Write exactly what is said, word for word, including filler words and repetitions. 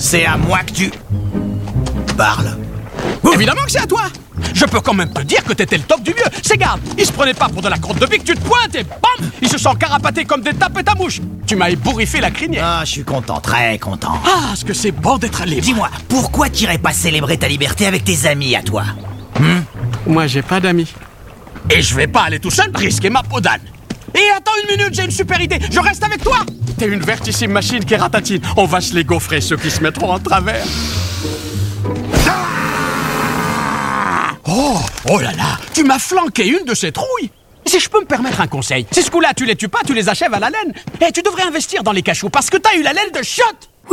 C'est à moi que tu... parles. Évidemment que c'est à toi. Je peux quand même te dire que t'étais le top du mieux. C'est garde, il se prenait pas pour de la crotte de bique, tu te pointes et bam, il se sent carapaté comme des tapettes à mouche. Tu m'as ébouriffé la crinière. Ah, je suis content, très content. Ah, ce que c'est bon d'être libre. Dis-moi, pourquoi t'irais pas célébrer ta liberté avec tes amis à toi? hmm Moi, j'ai pas d'amis. Et je vais pas aller tout seul risquer ma peau d'âne. Et attends une minute, j'ai une super idée. Je reste avec toi. T'es une vertissime machine qui ratatine. On va se les gaufrer, ceux qui se mettront en travers. Oh, oh là là, tu m'as flanqué une de ces trouilles. Si je peux me permettre un conseil, ces ce coup-là, tu les tues pas, tu les achèves à la laine. Et tu devrais investir dans les cachous parce que t'as eu la laine de chiotte.